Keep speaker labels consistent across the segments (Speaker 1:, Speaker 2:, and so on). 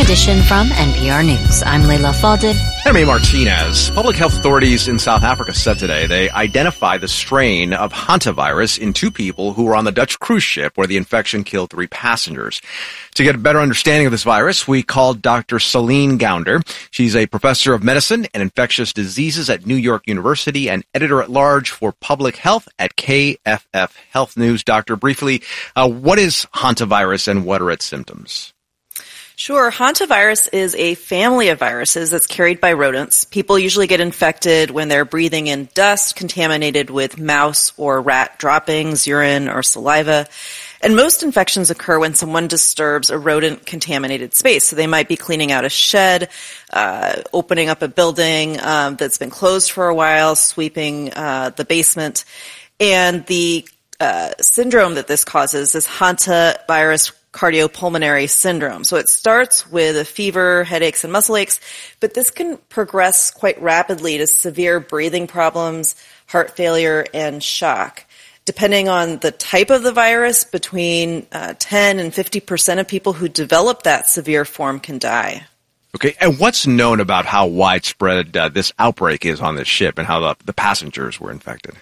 Speaker 1: Edition from NPR News. I'm Leila Fadel.
Speaker 2: I'm Amy Martinez. Public health authorities in South Africa said today they identified the strain of hantavirus in 2 people who were on the Dutch cruise ship where the infection killed 3 passengers. To get a better understanding of this virus, we called Dr. Celine Gounder. She's a professor of medicine and infectious diseases at New York University and editor-at-large for public health at KFF Health News. Doctor, briefly, what is hantavirus and what are its symptoms?
Speaker 3: Sure. Hantavirus is a family of viruses that's carried by rodents. People usually get infected when they're breathing in dust contaminated with mouse or rat droppings, urine, or saliva. And most infections occur when someone disturbs a rodent-contaminated space. So they might be cleaning out a shed, opening up a building that's been closed for a while, sweeping the basement. And the syndrome that this causes is hantavirus cardiopulmonary syndrome. So it starts with a fever, headaches, and muscle aches, but this can progress quite rapidly to severe breathing problems, heart failure, and shock. Depending on the type of the virus, between 10 and 50% of people who develop that severe form can die.
Speaker 2: Okay, and what's known about how widespread this outbreak is on this ship and how the passengers were infected?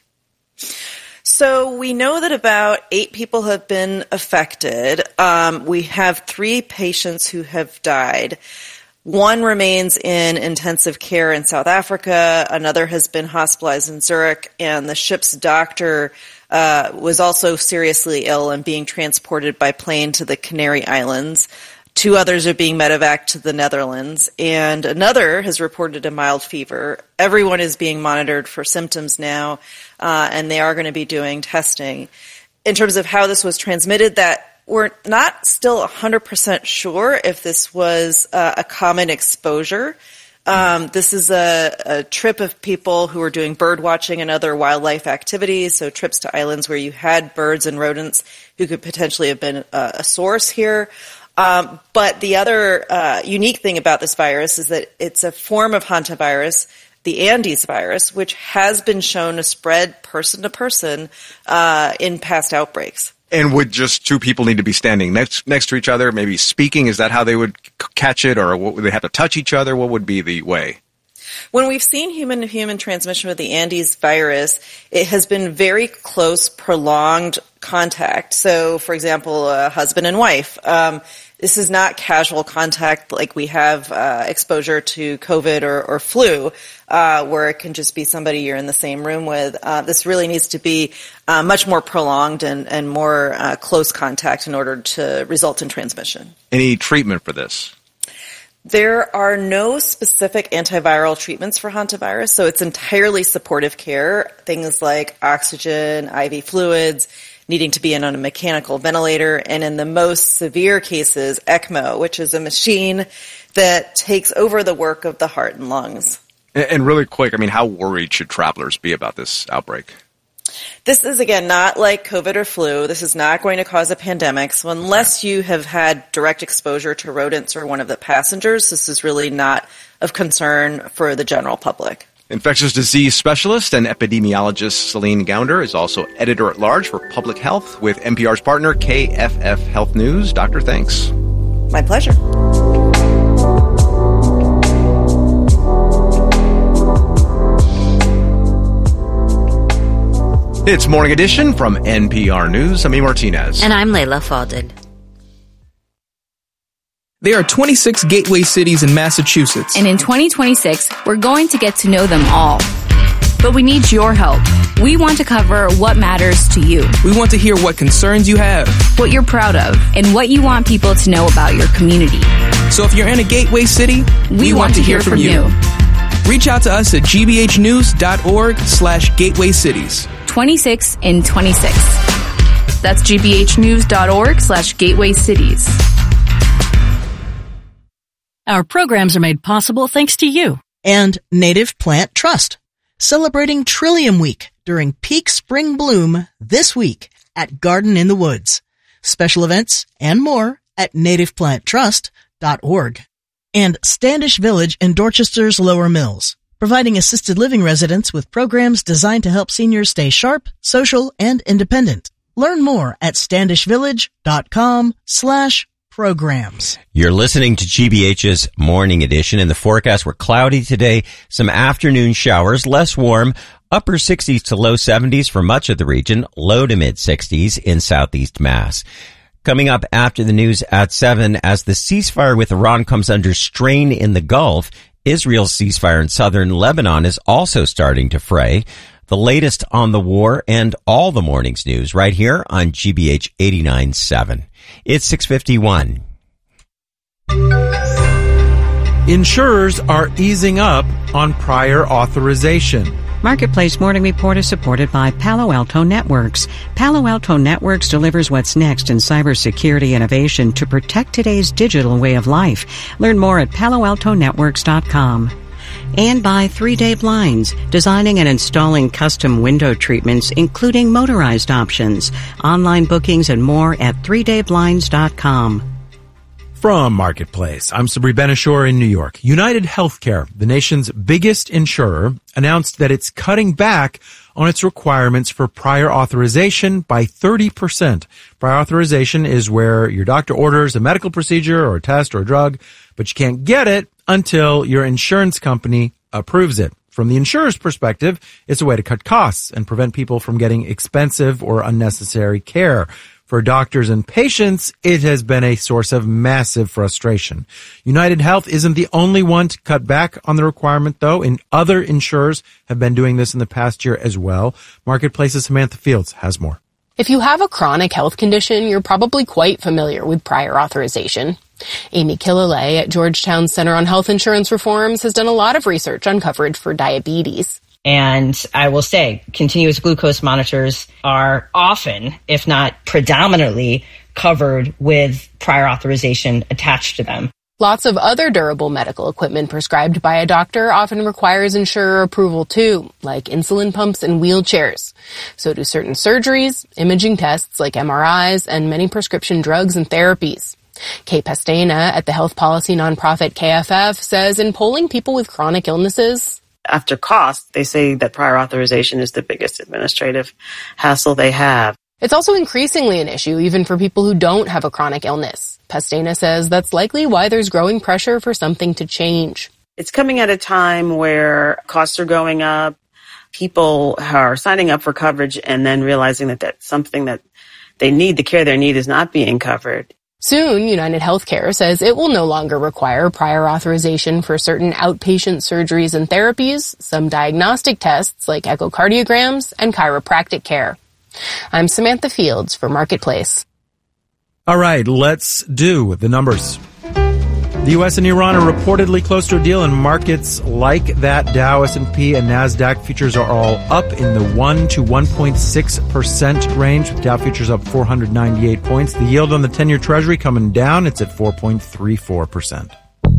Speaker 3: So we know that about 8 people have been affected. We have 3 patients who have died. 1 remains in intensive care in South Africa. Another has been hospitalized in Zurich, and the ship's doctor was also seriously ill and being transported by plane to the Canary Islands. 2 others are being medevaced to the Netherlands, and another has reported a mild fever. Everyone is being monitored for symptoms now, and they are going to be doing testing. In terms of how this was transmitted, that we're not still 100% sure if this was a common exposure. This is a trip of people who are doing bird watching and other wildlife activities, so trips to islands where you had birds and rodents who could potentially have been a source here. But the other unique thing about this virus is that it's a form of hantavirus, the Andes virus, which has been shown to spread person to person in past outbreaks.
Speaker 2: And would just 2 people need to be standing next to each other, maybe speaking? Is that how they would catch it, or would they have to touch each other? What would be the way?
Speaker 3: When we've seen human-to-human transmission with the Andes virus, it has been very close, prolonged contact. So, for example, a husband and wife. This is not casual contact like we have exposure to COVID or flu, where it can just be somebody you're in the same room with. This really needs to be much more prolonged and more close contact in order to result in transmission. Any treatment for this? There are no specific antiviral treatments for hantavirus, so it's entirely supportive care, things like oxygen, IV fluids, needing to be in on a mechanical ventilator, and in the most severe cases, ECMO, which is a machine that takes over the work of the heart and lungs.
Speaker 2: And really quick, how worried should travelers be about this outbreak?
Speaker 3: This is, again, not like COVID or flu. This is not going to cause a pandemic. So unless you have had direct exposure to rodents or one of the passengers, this is really not of concern for the general public.
Speaker 2: Infectious disease specialist and epidemiologist Celine Gounder is also editor-at-large for public health with NPR's partner, KFF Health News. Doctor, thanks.
Speaker 3: My pleasure.
Speaker 2: It's Morning Edition from NPR News. I'm Amy Martinez.
Speaker 1: And I'm Leila Fadel.
Speaker 4: There are 26 gateway cities in Massachusetts.
Speaker 5: And in 2026, we're going to get to know them all. But we need your help. We want to cover what matters to you.
Speaker 4: We want to hear what concerns you have,
Speaker 5: what you're proud of, and what you want people to know about your community.
Speaker 4: So if you're in a gateway city, we want to hear from you. Reach out to us at gbhnews.org/gateway cities.
Speaker 5: 26 in 26. That's gbhnews.org/gateway cities.
Speaker 6: Our programs are made possible thanks to you.
Speaker 7: And Native Plant Trust, celebrating Trillium Week during peak spring bloom this week at Garden in the Woods. Special events and more at nativeplanttrust.org. And Standish Village in Dorchester's Lower Mills, providing assisted living residents with programs designed to help seniors stay sharp, social, and independent. Learn more at standishvillage.com/programs. programs.
Speaker 8: You're listening to GBH's Morning Edition. In the forecast, we're cloudy today, some afternoon showers, less warm, upper 60s to low 70s for much of the region, low to mid 60s in southeast Mass. Coming up after the news at 7, as the ceasefire with Iran comes under strain in the Gulf, Israel's ceasefire in southern Lebanon is also starting to fray. The latest on the war and all the morning's news right here on GBH 89.7. It's 6:51.
Speaker 9: Insurers are easing up on prior authorization.
Speaker 10: Marketplace Morning Report is supported by Palo Alto Networks. Palo Alto Networks delivers what's next in cybersecurity innovation to protect today's digital way of life. Learn more at paloaltonetworks.com. And by 3-Day Blinds, designing and installing custom window treatments, including motorized options. Online bookings and more at 3dayblinds.com.
Speaker 9: From Marketplace, I'm Sabri Ben-Achour in New York. United Healthcare, the nation's biggest insurer, announced that it's cutting back on its requirements for prior authorization by 30%. Prior authorization is where your doctor orders a medical procedure or a test or a drug, but you can't get it until your insurance company approves it. From the insurer's perspective, it's a way to cut costs and prevent people from getting expensive or unnecessary care. For doctors and patients, it has been a source of massive frustration. United Health isn't the only one to cut back on the requirement, though, and other insurers have been doing this in the past year as well. Marketplace's Samantha Fields has more.
Speaker 11: If you have a chronic health condition, you're probably quite familiar with prior authorization. Amy Killalay at Georgetown Center on Health Insurance Reforms has done a lot of research on coverage for diabetes.
Speaker 12: And I will say, continuous glucose monitors are often, if not predominantly, covered with prior authorization attached to them.
Speaker 11: Lots of other durable medical equipment prescribed by a doctor often requires insurer approval too, like insulin pumps and wheelchairs. So do certain surgeries, imaging tests like MRIs, and many prescription drugs and therapies. Kay Pastena at the health policy nonprofit KFF says in polling people with chronic illnesses,
Speaker 13: after cost, they say that prior authorization is the biggest administrative hassle they have.
Speaker 11: It's also increasingly an issue even for people who don't have a chronic illness. Pastena says that's likely why there's growing pressure for something to change.
Speaker 13: It's coming at a time where costs are going up, people are signing up for coverage and then realizing that that's something that they need, the care they need is not being covered.
Speaker 11: Soon, United Healthcare says it will no longer require prior authorization for certain outpatient surgeries and therapies, some diagnostic tests like echocardiograms, and chiropractic care. I'm Samantha Fields for Marketplace.
Speaker 9: All right, let's do the numbers. The U.S. and Iran are reportedly close to a deal, and markets like that Dow, S&P, and NASDAQ futures are all up in the 1 to 1.6% range, with Dow futures up 498 points. The yield on the 10-year Treasury coming down. It's at 4.34%.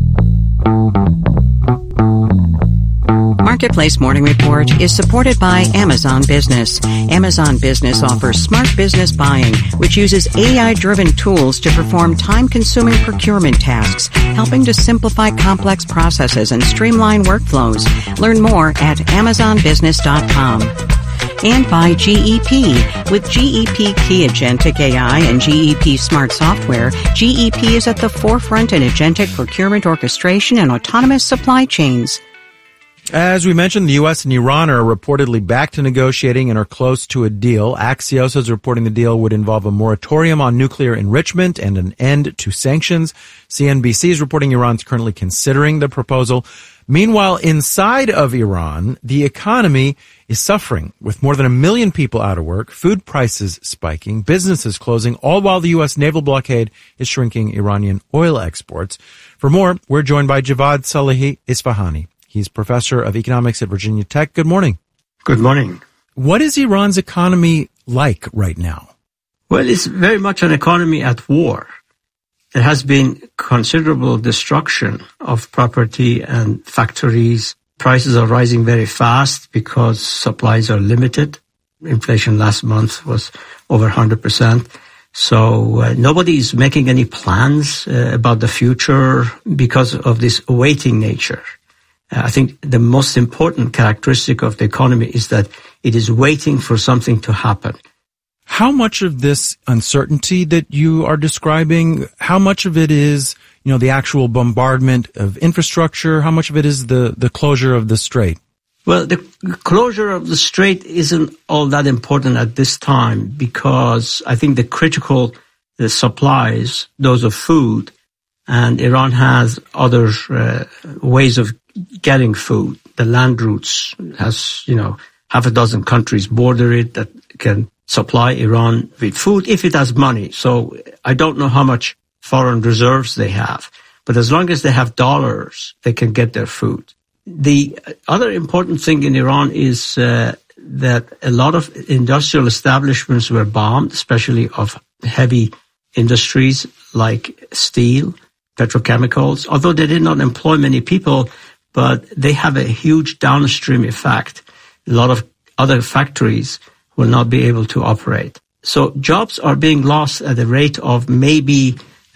Speaker 10: Marketplace Morning Report is supported by Amazon Business. Amazon Business offers smart business buying, which uses AI-driven tools to perform time-consuming procurement tasks, helping to simplify complex processes and streamline workflows. Learn more at amazonbusiness.com. And by GEP. With GEP Key Agentic AI and GEP Smart Software, GEP is at the forefront in agentic procurement orchestration and autonomous supply chains.
Speaker 9: As we mentioned, the U.S. and Iran are reportedly back to negotiating and are close to a deal. Axios is reporting the deal would involve a moratorium on nuclear enrichment and an end to sanctions. CNBC is reporting Iran's currently considering the proposal. Meanwhile, inside of Iran, the economy is suffering, with more than 1 million people out of work, food prices spiking, businesses closing, all while the U.S. naval blockade is shrinking Iranian oil exports. For more, we're joined by Javad Salehi Isfahani. He's professor of economics at Virginia Tech. Good morning.
Speaker 14: Good morning.
Speaker 9: What is Iran's economy like right now?
Speaker 14: Well, it's very much an economy at war. There has been considerable destruction of property and factories. Prices are rising very fast because supplies are limited. Inflation last month was over 100%. So nobody is making any plans about the future because of this waiting nature. I think the most important characteristic of the economy is that it is waiting for something to happen.
Speaker 9: How much of this uncertainty that you are describing, how much of it is, the actual bombardment of infrastructure? How much of it is the closure of the strait?
Speaker 14: Well, the closure of the strait isn't all that important at this time because I think the critical supplies, those of food, and Iran has other ways of getting food. The land routes has, half a dozen countries border it that can supply Iran with food if it has money. So I don't know how much foreign reserves they have, but as long as they have dollars, they can get their food. The other important thing in Iran is that a lot of industrial establishments were bombed, especially of heavy industries like steel, petrochemicals, although they did not employ many people, but they have a huge downstream effect. A lot of other factories will not be able to operate. So jobs are being lost at a rate of maybe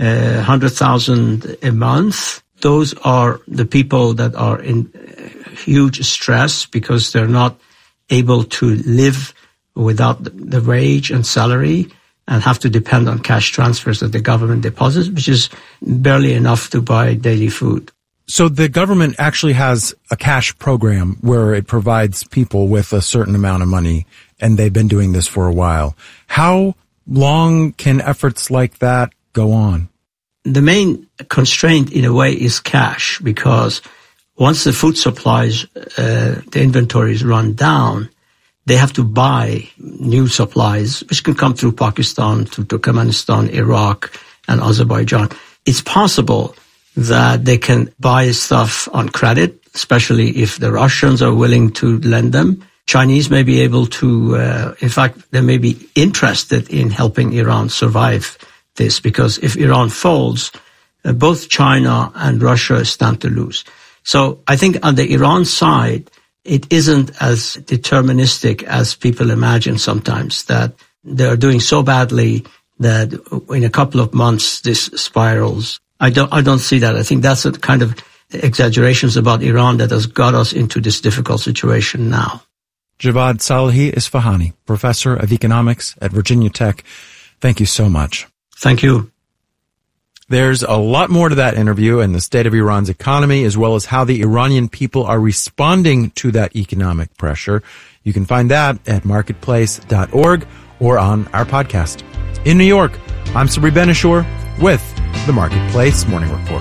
Speaker 14: 100,000 a month. Those are the people that are in huge stress because they're not able to live without the wage and salary and have to depend on cash transfers that the government deposits, which is barely enough to buy daily food.
Speaker 9: So the government actually has a cash program where it provides people with a certain amount of money, and they've been doing this for a while. How long can efforts like that go on?
Speaker 14: The main constraint, in a way, is cash, because once the food supplies, the inventories run down, they have to buy new supplies, which can come through Pakistan, through Turkmenistan, Iraq, and Azerbaijan. It's possible that they can buy stuff on credit, especially if the Russians are willing to lend them. Chinese may be able to, in fact, they may be interested in helping Iran survive this, because if Iran falls, both China and Russia stand to lose. So I think on the Iran side, it isn't as deterministic as people imagine sometimes, that they're doing so badly that in a couple of months this spirals. I don't see that. I think that's the kind of exaggerations about Iran that has got us into this difficult situation now.
Speaker 9: Javad Salehi Isfahani, professor of economics at Virginia Tech. Thank you so much.
Speaker 14: Thank you.
Speaker 9: There's a lot more to that interview and the state of Iran's economy, as well as how the Iranian people are responding to that economic pressure. You can find that at marketplace.org or on our podcast. In New York, I'm Sabri Ben-Achour with the Marketplace Morning Report.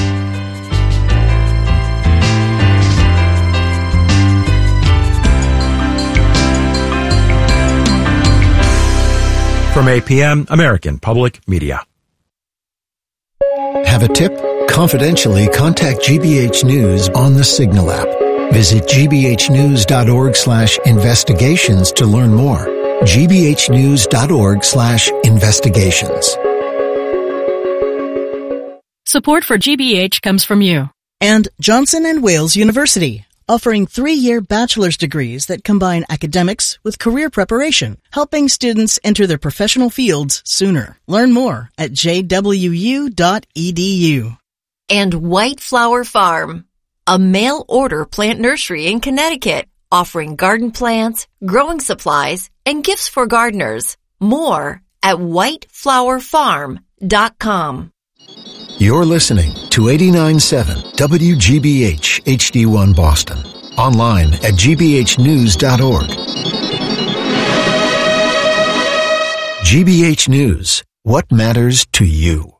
Speaker 9: From APM, American Public Media.
Speaker 15: Have a tip? Confidentially contact GBH News on the Signal app. Visit gbhnews.org/investigations to learn more. gbhnews.org/investigations.
Speaker 6: Support for GBH comes from you.
Speaker 7: And Johnson & Wales University, offering 3-year bachelor's degrees that combine academics with career preparation, helping students enter their professional fields sooner. Learn more at jwu.edu.
Speaker 16: And White Flower Farm, a mail-order plant nursery in Connecticut, offering garden plants, growing supplies, and gifts for gardeners. More at whiteflowerfarm.com.
Speaker 15: You're listening to 89.7 WGBH HD1 Boston. Online at gbhnews.org. GBH News. What matters to you?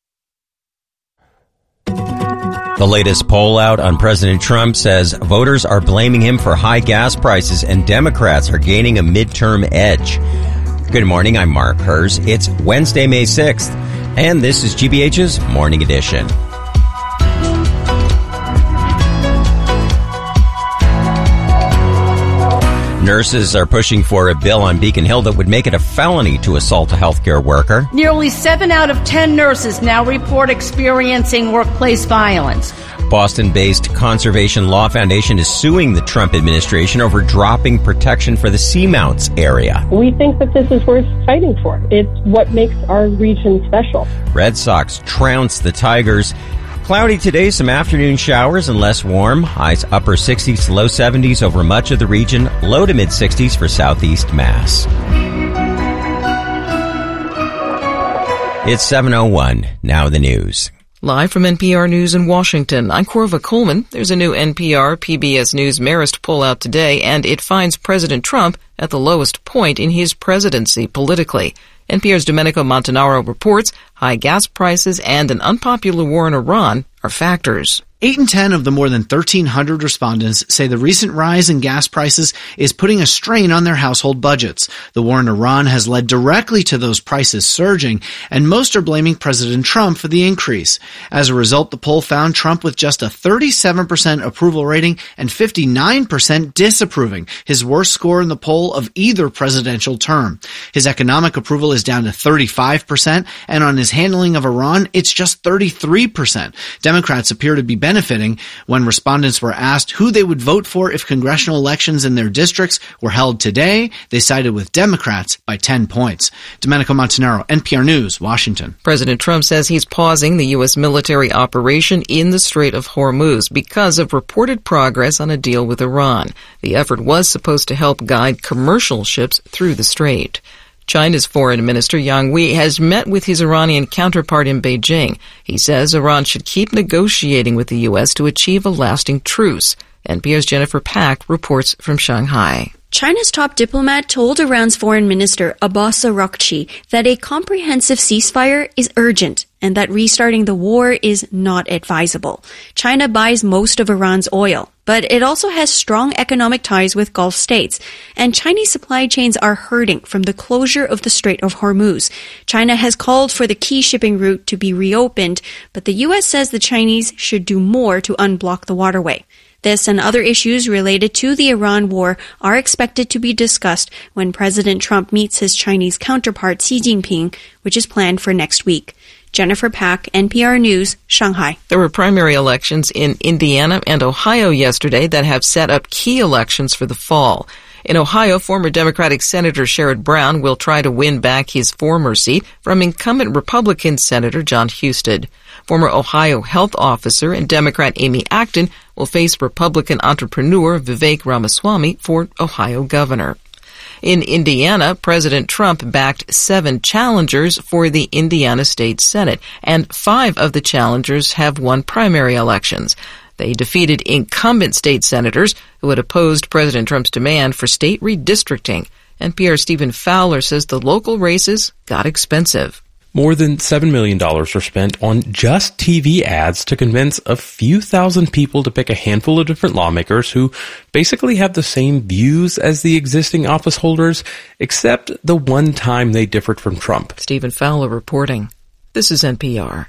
Speaker 8: The latest poll out on President Trump says voters are blaming him for high gas prices and Democrats are gaining a midterm edge. Good morning, I'm Mark Hers. It's Wednesday, May 6th, and this is GBH's Morning Edition. Nurses are pushing for a bill on Beacon Hill that would make it a felony to assault a healthcare worker.
Speaker 17: Nearly 7 out of 10 nurses now report experiencing workplace violence.
Speaker 8: Boston-based Conservation Law Foundation is suing the Trump administration over dropping protection for the Seamounts area.
Speaker 18: We think that this is worth fighting for. It's what makes our region special.
Speaker 8: Red Sox trounce the Tigers. Cloudy today, some afternoon showers and less warm. Highs upper 60s to low 70s over much of the region. Low to mid 60s for southeast Mass. It's 7:01. Now the news.
Speaker 19: Live from NPR News in Washington, I'm Corva Coleman. There's a new NPR PBS News Marist poll out today, and it finds President Trump at the lowest point in his presidency politically. NPR's Domenico Montanaro reports high gas prices and an unpopular war in Iran are factors.
Speaker 20: 8 in 10 of the more than 1,300 respondents say the recent rise in gas prices is putting a strain on their household budgets. The war in Iran has led directly to those prices surging, and most are blaming President Trump for the increase. As a result, the poll found Trump with just a 37% approval rating and 59% disapproving, his worst score in the poll of either presidential term. His economic approval is down to 35%, and on his handling of Iran, it's just 33%. Democrats appear to be benefiting. When respondents were asked who they would vote for if congressional elections in their districts were held today, they sided with Democrats by 10 points. Domenico Montanaro, NPR News, Washington.
Speaker 19: President Trump says he's pausing the U.S. military operation in the Strait of Hormuz because of reported progress on a deal with Iran. The effort was supposed to help guide commercial ships through the strait. China's Foreign Minister Yang Wi has met with his Iranian counterpart in Beijing. He says Iran should keep negotiating with the U.S. to achieve a lasting truce. NPR's Jennifer Pack reports from Shanghai.
Speaker 21: China's top diplomat told Iran's foreign minister Abbas Araghchi that a comprehensive ceasefire is urgent and that restarting the war is not advisable. China buys most of Iran's oil, but it also has strong economic ties with Gulf states, and Chinese supply chains are hurting from the closure of the Strait of Hormuz. China has called for the key shipping route to be reopened, but the U.S. says the Chinese should do more to unblock the waterway. This and other issues related to the Iran war are expected to be discussed when President Trump meets his Chinese counterpart Xi Jinping, which is planned for next week. Jennifer Pack, NPR News, Shanghai.
Speaker 19: There were primary elections in Indiana and Ohio yesterday that have set up key elections for the fall. In Ohio, former Democratic Senator Sherrod Brown will try to win back his former seat from incumbent Republican Senator John Husted. Former Ohio health officer and Democrat Amy Acton will face Republican entrepreneur Vivek Ramaswamy for Ohio governor. In Indiana, President Trump backed 7 challengers for the Indiana State Senate, and 5 of the challengers have won primary elections. They defeated incumbent state senators who had opposed President Trump's demand for state redistricting. NPR's Stephen Fowler says the local races got expensive.
Speaker 22: More than $7 million were spent on just TV ads to convince a few thousand people to pick a handful of different lawmakers who basically have the same views as the existing office holders, except the one time they differed from Trump.
Speaker 19: Stephen Fowler reporting. This is NPR.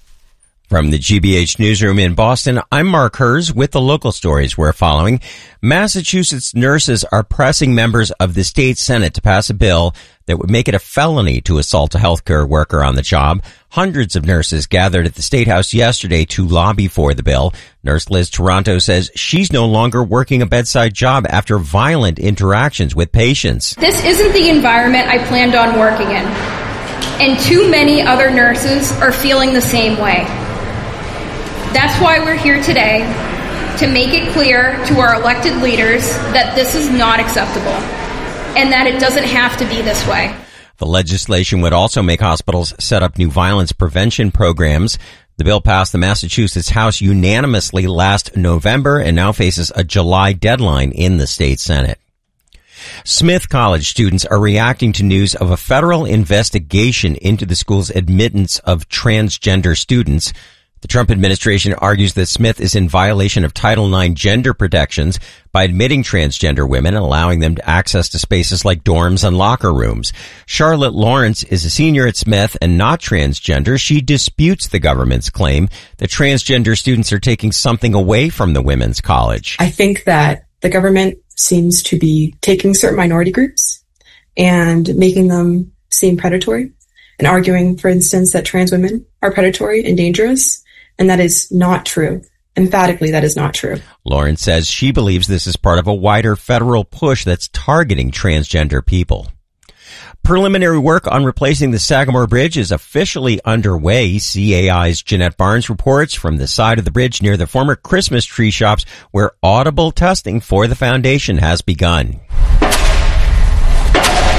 Speaker 8: From the GBH newsroom in Boston, I'm Mark Hers with the local stories we're following. Massachusetts nurses are pressing members of the state Senate to pass a bill that would make it a felony to assault a healthcare worker on the job. Hundreds of nurses gathered at the State House yesterday to lobby for the bill. Nurse Liz Toronto says she's no longer working a bedside job after violent interactions with patients.
Speaker 23: This isn't the environment I planned on working in, and too many other nurses are feeling the same way. That's why we're here today, to make it clear to our elected leaders that this is not acceptable and that it doesn't have to be this way.
Speaker 8: The legislation would also make hospitals set up new violence prevention programs. The bill passed the Massachusetts House unanimously last November and now faces a July deadline in the state Senate. Smith College students are reacting to news of a federal investigation into the school's admittance of transgender students. The Trump administration argues that Smith is in violation of Title IX gender protections by admitting transgender women and allowing them access to spaces like dorms and locker rooms. Charlotte Lawrence is a senior at Smith and not transgender. She disputes the government's claim that transgender students are taking something away from the women's college.
Speaker 24: I think that the government seems to be taking certain minority groups and making them seem predatory and arguing, for instance, that trans women are predatory and dangerous. And that is not true. Emphatically, that is not true.
Speaker 8: Lawrence says she believes this is part of a wider federal push that's targeting transgender people. Preliminary work on replacing the Sagamore Bridge is officially underway. CAI's Jeanette Barnes reports from the side of the bridge near the former Christmas tree shops where audible testing for the foundation has begun.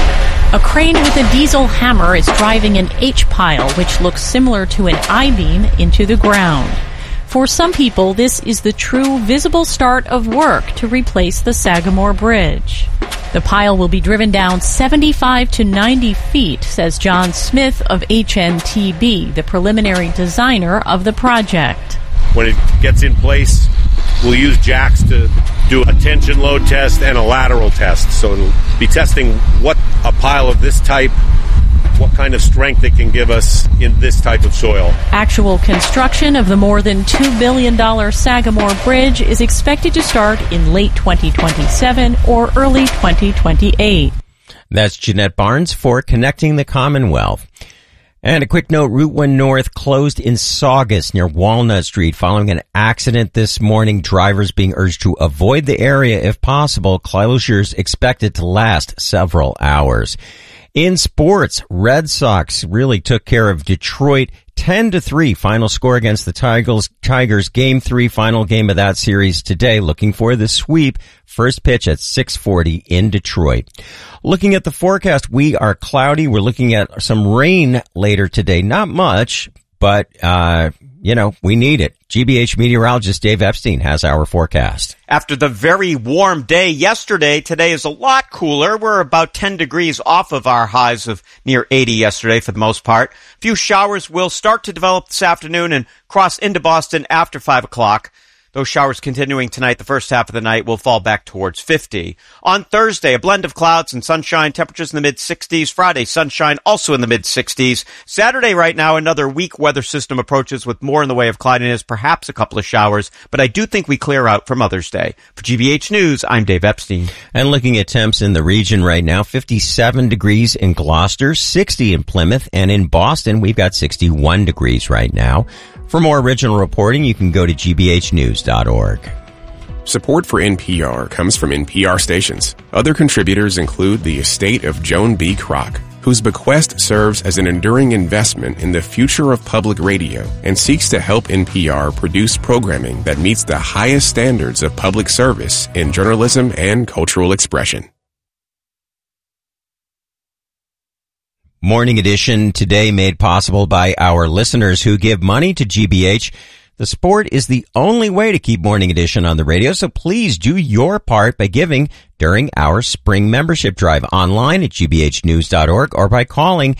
Speaker 6: A crane with a diesel hammer is driving an H-pile, which looks similar to an I-beam, into the ground. For some people, this is the true visible start of work to replace the Sagamore Bridge. The pile will be driven down 75 to 90 feet, says John Smith of HNTB, the preliminary designer of the project.
Speaker 1: When it gets in place, we'll use jacks to do a tension load test and a lateral test. So it'll be testing what a pile of this type, what kind of strength it can give us in this type of soil.
Speaker 6: Actual construction of the more than $2 billion Sagamore Bridge is expected to start in late 2027 or early 2028.
Speaker 8: That's Jeanette Barnes for Connecting the Commonwealth. And a quick note, Route 1 North closed in Saugus near Walnut Street following an accident this morning. Drivers being urged to avoid the area if possible. Closures expected to last several hours. In sports, Red Sox really took care of Detroit 10-3. Final score against the Tigers. Game 3, final game of that series today. Looking for the sweep. First pitch at 6:40 in Detroit. Looking at the forecast, we are cloudy. We're looking at some rain later today. Not much, but, we need it. GBH meteorologist Dave Epstein has our forecast.
Speaker 2: After the very warm day yesterday, today is a lot cooler. We're about 10 degrees off of our highs of near 80 yesterday for the most part. A few showers will start to develop this afternoon and cross into Boston after 5 o'clock. Those showers continuing tonight, the first half of the night will fall back towards 50. On Thursday, a blend of clouds and sunshine, temperatures in the mid-60s. Friday, sunshine also in the mid-60s. Saturday, right now, another weak weather system approaches with more in the way of cloudiness, perhaps a couple of showers, but I do think we clear out for Mother's Day. For GBH News, I'm Dave Epstein.
Speaker 8: And looking at temps in the region right now, 57 degrees in Gloucester, 60 in Plymouth, and in Boston, we've got 61 degrees right now. For more original reporting, you can go to gbhnews.org.
Speaker 3: Support for NPR comes from NPR stations. Other contributors include the estate of Joan B. Kroc, whose bequest serves as an enduring investment in the future of public radio and seeks to help NPR produce programming that meets the highest standards of public service in journalism and cultural expression.
Speaker 8: Morning edition today made possible by our listeners who give money to GBH. The sport is the only way to keep Morning Edition on the radio, so please do your part by giving during our spring membership drive online at gbhnews.org or by calling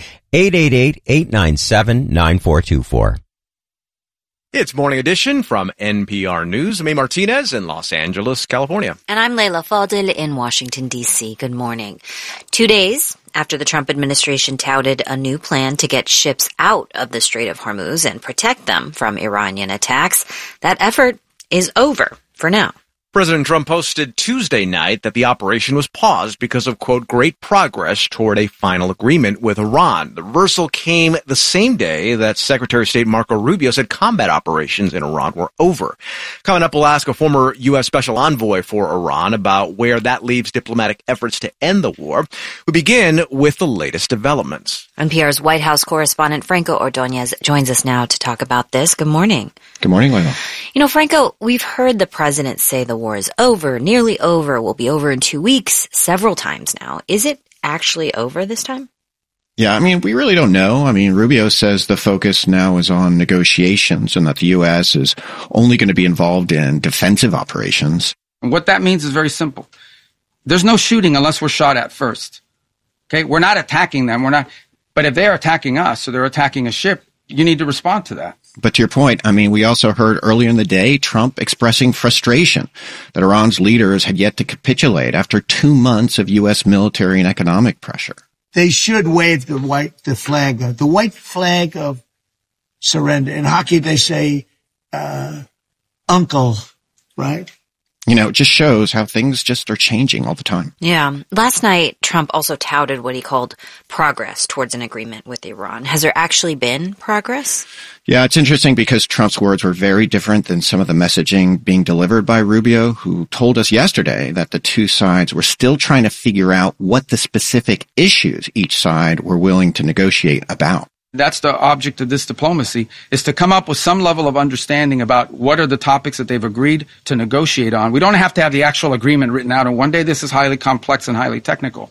Speaker 8: 888-897-9424.
Speaker 4: It's Morning Edition from NPR News. I'm A. Martinez in Los Angeles, California.
Speaker 25: And I'm Leila Fadel in Washington, D.C. Good morning. 2 days after the Trump administration touted a new plan to get ships out of the Strait of Hormuz and protect them from Iranian attacks, that effort is over for now.
Speaker 4: President Trump posted Tuesday night that the operation was paused because of, quote, great progress toward a final agreement with Iran. The reversal came the same day that Secretary of State Marco Rubio said combat operations in Iran were over. Coming up, we'll ask a former U.S. Special Envoy for Iran about where that leaves diplomatic efforts to end the war. We begin with the latest developments.
Speaker 25: NPR's White House correspondent Franco Ordonez joins us now to talk about this. Good morning.
Speaker 26: Good morning, Leila.
Speaker 25: You know, Franco, we've heard the president say the war is over, nearly over, will be over in 2 weeks, several times now. Is it actually over this time?
Speaker 26: Yeah, I mean, we really don't know. I mean, Rubio says the focus now is on negotiations and that the U.S. is only going to be involved in defensive operations.
Speaker 27: And what that means is very simple. There's no shooting unless we're shot at first. Okay, we're not attacking them. But if they're attacking us or they're attacking a ship, you need to respond to that.
Speaker 26: But to your point, I mean, we also heard earlier in the day Trump expressing frustration that Iran's leaders had yet to capitulate after 2 months of U.S. military and economic pressure.
Speaker 28: They should wave the white flag of surrender. In hockey, they say, uncle, right?
Speaker 26: You know, it just shows how things just are changing all the time.
Speaker 25: Yeah. Last night, Trump also touted what he called progress towards an agreement with Iran. Has there actually been progress?
Speaker 26: Yeah, it's interesting because Trump's words were very different than some of the messaging being delivered by Rubio, who told us yesterday that the two sides were still trying to figure out what the specific issues each side were willing to negotiate about.
Speaker 27: That's the object of this diplomacy, is to come up with some level of understanding about what are the topics that they've agreed to negotiate on. We don't have to have the actual agreement written out in one day. This is highly complex and highly technical.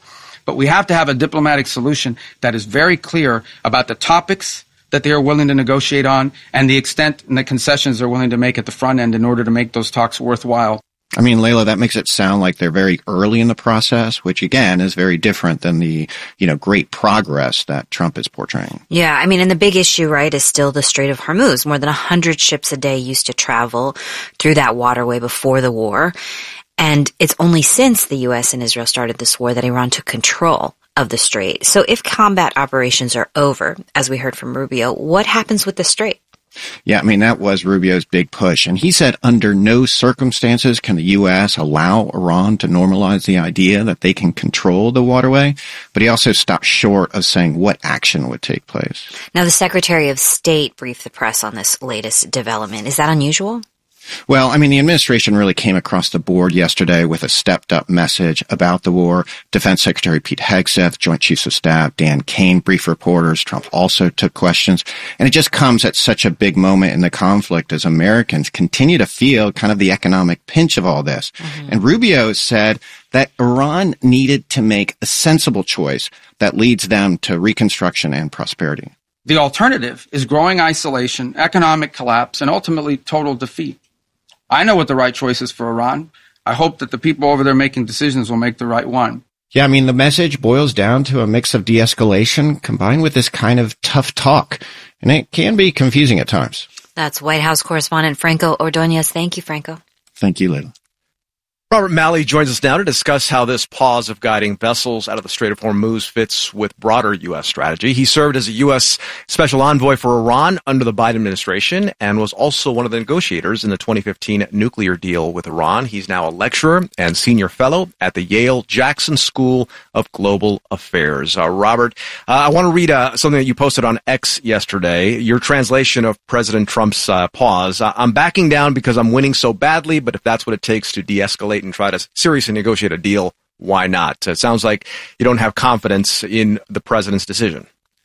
Speaker 27: But we have to have a diplomatic solution that is very clear about the topics that they are willing to negotiate on and the extent and the concessions they're willing to make at the front end in order to make those talks worthwhile.
Speaker 26: I mean, Layla, that makes it sound like they're very early in the process, which again is very different than the, great progress that Trump is portraying.
Speaker 25: Yeah, I mean, and the big issue, right, is still the Strait of Hormuz. More than 100 ships a day used to travel through that waterway before the war. And it's only since the U.S. and Israel started this war that Iran took control of the strait. So if combat operations are over, as we heard from Rubio, what happens with the strait?
Speaker 26: Yeah, I mean, that was Rubio's big push. And he said under no circumstances can the U.S. allow Iran to normalize the idea that they can control the waterway. But he also stopped short of saying what action would take place.
Speaker 25: Now, the Secretary of State briefed the press on this latest development. Is that unusual?
Speaker 26: Well, I mean, the administration really came across the board yesterday with a stepped-up message about the war. Defense Secretary Pete Hegseth, Joint Chiefs of Staff Dan Kane briefed reporters. Trump also took questions. And it just comes at such a big moment in the conflict as Americans continue to feel kind of the economic pinch of all this. Mm-hmm. And Rubio said that Iran needed to make a sensible choice that leads them to reconstruction and prosperity.
Speaker 27: The alternative is growing isolation, economic collapse, and ultimately total defeat. I know what the right choice is for Iran. I hope that the people over there making decisions will make the right one.
Speaker 26: Yeah, I mean, the message boils down to a mix of de-escalation combined with this kind of tough talk. And it can be confusing at times.
Speaker 25: That's White House correspondent Franco Ordonez. Thank you, Franco.
Speaker 26: Thank you, Lila.
Speaker 4: Robert Malley joins us now to discuss how this pause of guiding vessels out of the Strait of Hormuz fits with broader U.S. strategy. He served as a U.S. Special Envoy for Iran under the Biden administration and was also one of the negotiators in the 2015 nuclear deal with Iran. He's now a lecturer and senior fellow at the Yale Jackson School of Global Affairs. Robert, I want to read something that you posted on X yesterday, your translation of President Trump's pause. I'm backing down because I'm winning so badly, but if that's what it takes to de-escalate and try to seriously negotiate a deal, why not? It sounds like you don't have confidence in the president's decision.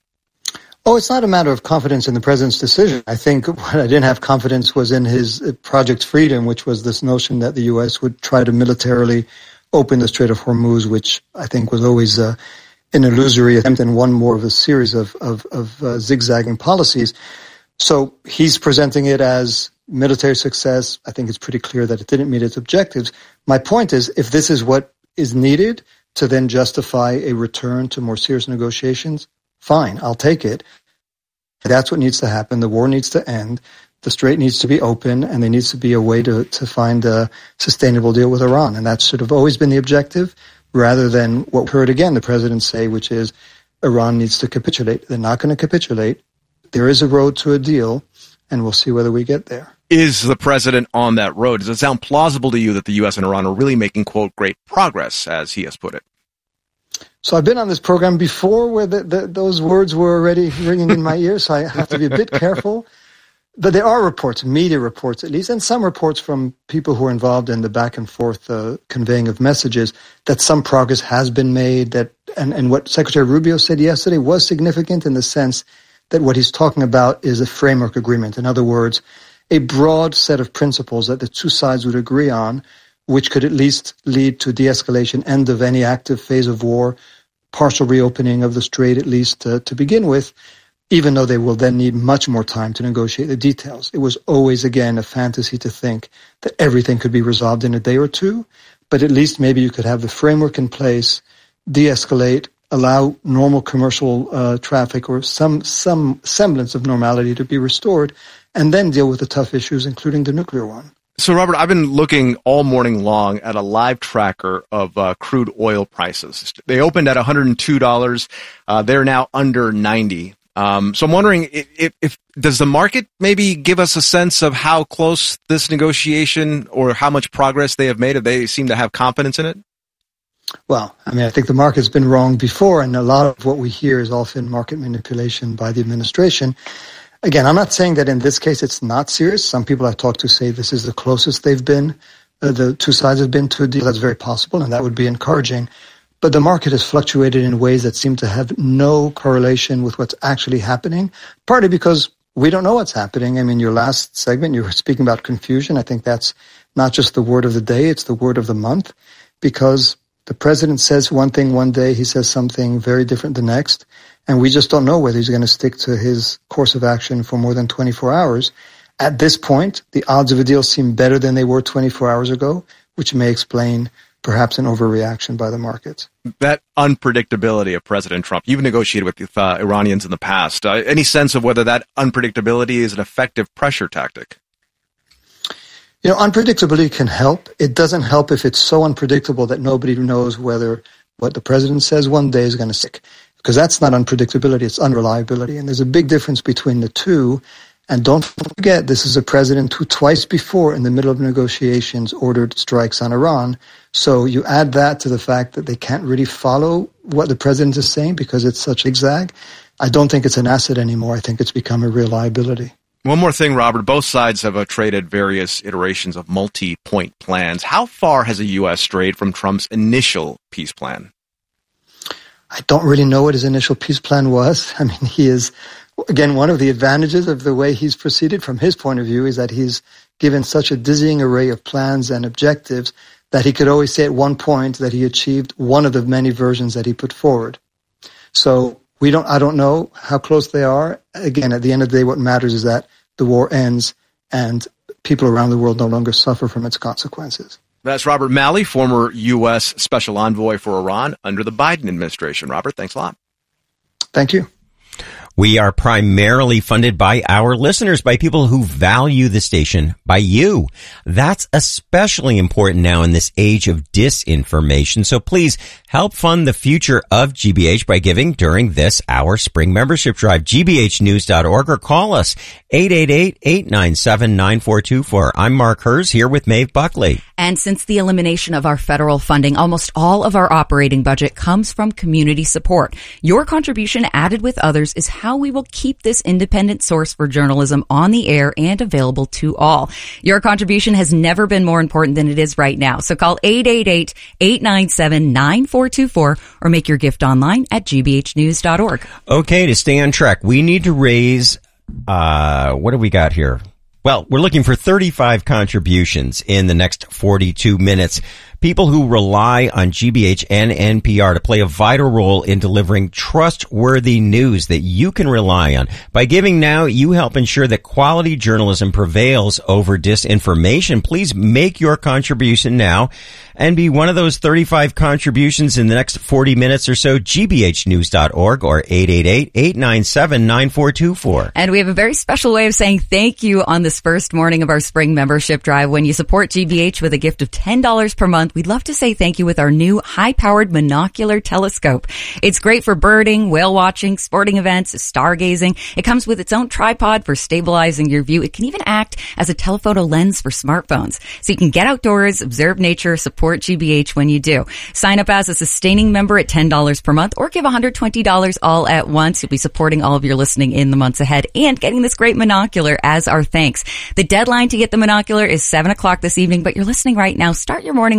Speaker 5: Oh, it's not a matter of confidence in the president's decision. I think what I didn't have confidence was in his Project Freedom, which was this notion that the U.S. would try to militarily open the Strait of Hormuz, which I think was always an illusory attempt and one more of a series of zigzagging policies. So he's presenting it as military success. I think it's pretty clear that it didn't meet its objectives. My point is, if this is what is needed to then justify a return to more serious negotiations, fine, I'll take it. That's what needs to happen. The war needs to end. The strait needs to be open, and there needs to be a way to find a sustainable deal with Iran. And that's sort of always been the objective, rather than what we heard again the president say, which is Iran needs to capitulate. They're not going to capitulate. There is a road to a deal, and we'll see whether we get there.
Speaker 4: Is the president on that road? Does it sound plausible to you that the U.S. and Iran are really making, quote, great progress, as he has put it?
Speaker 5: So I've been on this program before where those words were already ringing in my ears, so I have to be a bit careful. But there are reports, media reports at least, and some reports from people who are involved in the back and forth conveying of messages that some progress has been made. And what Secretary Rubio said yesterday was significant in the sense that what he's talking about is a framework agreement. In other words, a broad set of principles that the two sides would agree on, which could at least lead to de-escalation, end of any active phase of war, partial reopening of the strait at least to begin with, even though they will then need much more time to negotiate the details. It was always, again, a fantasy to think that everything could be resolved in a day or two, but at least maybe you could have the framework in place, de-escalate, allow normal commercial traffic or some semblance of normality to be restored, and then deal with the tough issues, including the nuclear one.
Speaker 4: So, Robert, I've been looking all morning long at a live tracker of crude oil prices. They opened at $102. They're now under 90. So I'm wondering if does the market maybe give us a sense of how close this negotiation or how much progress they have made? If they seem to have confidence in it?
Speaker 5: Well, I mean, I think the market's been wrong before, and a lot of what we hear is often market manipulation by the administration. Again, I'm not saying that in this case it's not serious. Some people I've talked to say this is the closest they've been, the two sides have been to a deal. That's very possible, and that would be encouraging. But the market has fluctuated in ways that seem to have no correlation with what's actually happening, partly because we don't know what's happening. I mean, your last segment, you were speaking about confusion. I think that's not just the word of the day, it's the word of the month, because The president says one thing one day, he says something very different the next, and we just don't know whether he's going to stick to his course of action for more than 24 hours. At this point, the odds of a deal seem better than they were 24 hours ago, which may explain perhaps an overreaction by the markets.
Speaker 4: That unpredictability of President Trump, you've negotiated with Iranians in the past. Any sense of whether that unpredictability is an effective pressure tactic?
Speaker 5: You know, unpredictability can help. It doesn't help if it's so unpredictable that nobody knows whether what the president says one day is going to stick. Because that's not unpredictability, it's unreliability. And there's a big difference between the two. And don't forget, this is a president who twice before, in the middle of negotiations, ordered strikes on Iran. So you add that to the fact that they can't really follow what the president is saying because it's such a zigzag. I don't think it's an asset anymore. I think it's become a real liability.
Speaker 4: One more thing, Robert. Both sides have traded various iterations of multi-point plans. How far has the U.S. strayed from Trump's initial peace plan?
Speaker 5: I don't really know what his initial peace plan was. I mean, he is, again, one of the advantages of the way he's proceeded from his point of view is that he's given such a dizzying array of plans and objectives that he could always say at one point that he achieved one of the many versions that he put forward. So I don't know how close they are. Again, at the end of the day, what matters is that the war ends and people around the world no longer suffer from its consequences.
Speaker 4: That's Robert Malley, former U.S. Special Envoy for Iran under the Biden administration. Robert, thanks a lot.
Speaker 5: Thank you.
Speaker 8: We are primarily funded by our listeners, by people who value the station, by you. That's especially important now in this age of disinformation. So please help fund the future of GBH by giving during this our spring membership drive. GBHnews.org or call us 888-897-9424. I'm Mark Hers here with Maeve Buckley.
Speaker 7: And since the elimination of our federal funding, almost all of our operating budget comes from community support. Your contribution added with others is how we will keep this independent source for journalism on the air and available to all. Your contribution has never been more important than it is right now. So call 888-897-9424 or make your gift online at gbhnews.org.
Speaker 8: Okay, to stay on track, we need to raise, what do we got here? Well, we're looking for 35 contributions in the next 42 minutes. People who rely on GBH and NPR to play a vital role in delivering trustworthy news that you can rely on. By giving now, you help ensure that quality journalism prevails over disinformation. Please make your contribution now and be one of those 35 contributions in the next 40 minutes or so. GBHnews.org or 888-897-9424.
Speaker 7: And we have a very special way of saying thank you on this first morning of our spring membership drive. When you support GBH with a gift of $10 per month, we'd love to say thank you with our new high-powered monocular telescope. It's great for birding, whale watching, sporting events, stargazing. It comes with its own tripod for stabilizing your view. It can even act as a telephoto lens for smartphones. So you can get outdoors, observe nature, support GBH when you do. Sign up as a sustaining member at $10 per month or give $120 all at once. You'll be supporting all of your listening in the months ahead and getting this great monocular as our thanks. The deadline to get the monocular is 7 o'clock this evening, but you're listening right now. Start your morning